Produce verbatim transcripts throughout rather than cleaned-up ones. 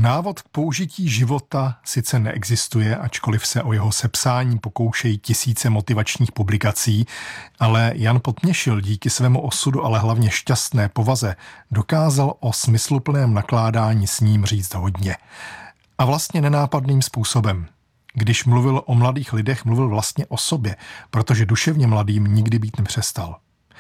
Návod k použití života sice neexistuje, ačkoliv se o jeho sepsání pokoušejí tisíce motivačních publikací, ale Jan Podměšil díky svému osudu, ale hlavně šťastné povaze, dokázal o smysluplném nakládání s ním říct hodně. A vlastně nenápadným způsobem. Když mluvil o mladých lidech, mluvil vlastně o sobě, protože duševně mladým nikdy být nepřestal.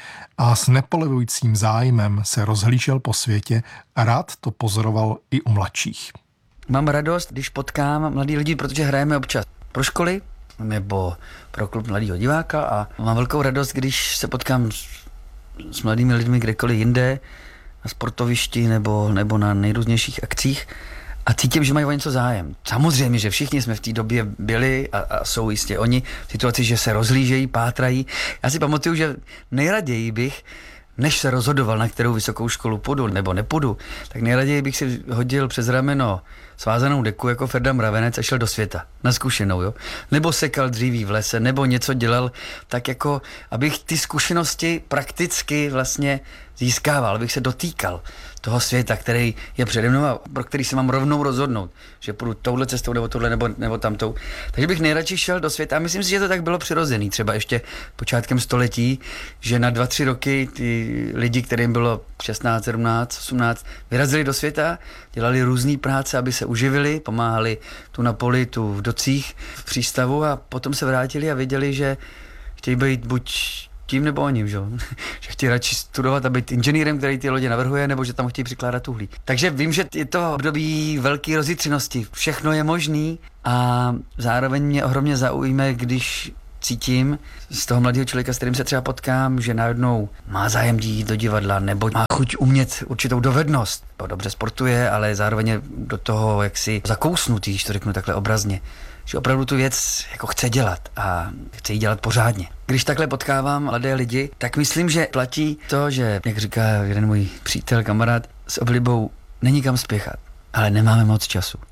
A s nepolevujícím zájmem se rozhlížel po světě a rád to pozoroval i u mladších. Mám radost, když potkám mladý lidi, protože hrajeme občas pro školy nebo pro klub mladého diváka a mám velkou radost, když se potkám s, s mladými lidmi kdekoliv jinde, na sportovišti nebo, nebo na nejrůznějších akcích a cítím, že mají o něco zájem. Samozřejmě, že všichni jsme v té době byli a, a jsou jistě oni v situaci, že se rozhlížejí, pátrají. Já si pamatuju, že nejraději bych, než se rozhodoval, na kterou vysokou školu půjdu nebo nepůjdu, tak nejraději bych si hodil přes rameno svázanou deku jako Ferda Mravenec a šel do světa, na zkušenou, jo. Nebo sekal dříví v lese, nebo něco dělal tak jako, abych ty zkušenosti prakticky vlastně získával, abych se dotýkal toho světa, který je přede mnou a pro který se mám rovnou rozhodnout, že půjdu touhle cestou nebo tohle nebo, nebo tamtou. Takže bych nejradši šel do světa a myslím si, že to tak bylo přirozený, třeba ještě počátkem století, že na dva, tři roky ty lidi, kterým bylo šestnáct, sedmnáct, osmnáct, vyrazili do světa, dělali různý práce, aby se uživili, pomáhali tu na poli, tu v docích, v přístavu a potom se vrátili a věděli, že chtějí být buď tím nebo oním, že? Že chtějí radši studovat a být inženýrem, který ty lodě navrhuje, nebo že tam chtějí přikládat uhlí. Takže vím, že je to období velké rozjitřenosti. Všechno je možný a zároveň mě ohromně zaujme, když cítím z toho mladého člověka, s kterým se třeba potkám, že najednou má zájem jít do divadla nebo má chuť umět určitou dovednost. Dobře sportuje, ale zároveň je do toho jaksi zakousnutý, když to řeknu takhle obrazně. Že opravdu tu věc jako chce dělat a chce ji dělat pořádně. Když takhle potkávám mladé lidi, tak myslím, že platí to, že, jak říká jeden můj přítel, kamarád, s oblibou není kam spěchat, ale nemáme moc času.